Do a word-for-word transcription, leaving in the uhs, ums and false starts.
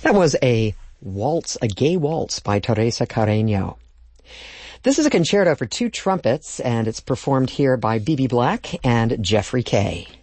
That was a waltz, a gay waltz by Teresa Carreño. This is a concerto for two trumpets, and it's performed here by B B Black and Jeffrey Kay.